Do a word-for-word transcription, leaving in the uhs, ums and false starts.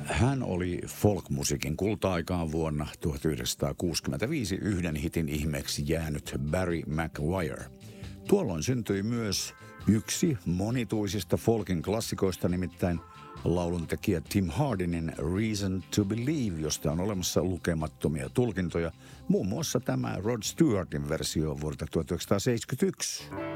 Hän oli folkmusiikin kulta-aikaan vuonna tuhatyhdeksänsataakuusikymmentäviisi yhden hitin ihmeeksi jäänyt Barry McGuire. Tuolloin syntyi myös yksi monituisista folkin klassikoista, nimittäin lauluntekijä Tim Hardinin Reason to Believe, josta on olemassa lukemattomia tulkintoja. Muun muassa tämä Rod Stewartin versio vuodelta tuhatyhdeksänsataaseitsemänkymmentäyksi.